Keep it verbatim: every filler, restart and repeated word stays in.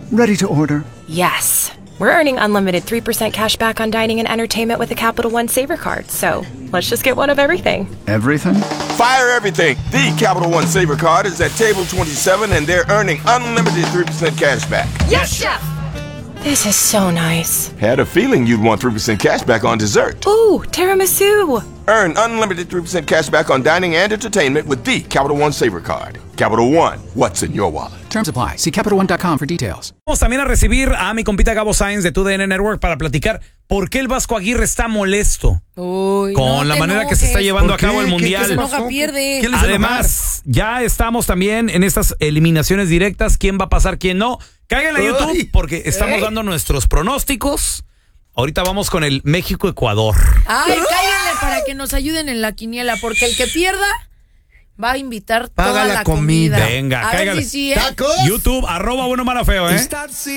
Ready to order. Yes. We're earning unlimited three percent cash back on dining and entertainment with a Capital One Saver card. So let's just get one of everything. Everything? Fire everything. The Capital One Saver card is at table twenty-seven and they're earning unlimited three percent cash back. Yes, Chef! This is so nice. Had a feeling you'd want three percent cash back on dessert. Ooh, tiramisu. Earn unlimited three percent cash back on dining and entertainment with the Capital One Saver card. Capital One, what's in your wallet? Terms apply. See Capital One dot com for details. Vamos también a recibir a mi compita Gabo Sainz de T U D N Network para platicar por qué el Vasco Aguirre está molesto Uy, con no la te manera enojes. que se está llevando a ¿Por qué? cabo el ¿Qué- Mundial. qué se Enoja, pierde. ¿Qué les enojar? Además, ya estamos también en estas eliminaciones directas. ¿Quién va a pasar, quién no? Cáiganle a YouTube Ay. porque estamos Ey. dando nuestros pronósticos. Ahorita vamos con el México-Ecuador. Ay, cáiganle para que nos ayuden en la quiniela, porque el que pierda va a invitar Paga toda la la comida. comida. Venga, a ver cáigale. si sí, ¿eh? ¡Tacos! YouTube, arroba bueno, mala, feo, ¿eh? Está- sí.